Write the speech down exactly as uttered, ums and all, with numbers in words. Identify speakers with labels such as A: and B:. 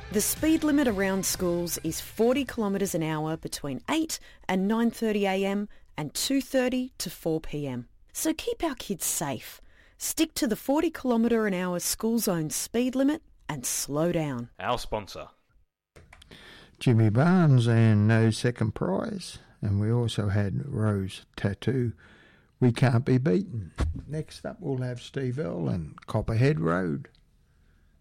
A: The speed limit around schools is forty kilometres an hour between eight and nine thirty a m and two thirty to four p m. So keep our kids safe. Stick to the forty kilometre an hour school zone speed limit and slow down.
B: Our sponsor.
C: Jimmy Barnes and No Second Prize. And we also had Rose Tattoo. We Can't Be Beaten. Next up we'll have Steve Earle and Copperhead Road.